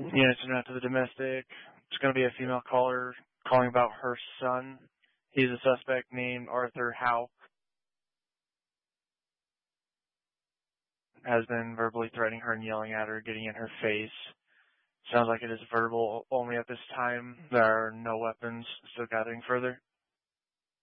Yeah, it's not to the domestic. It's going to be a female caller calling about her son. He's a suspect named Arthur Howe. Has been verbally threatening her and yelling at her, getting in her face. Sounds like it is verbal only at this time. There are no weapons, still gathering further.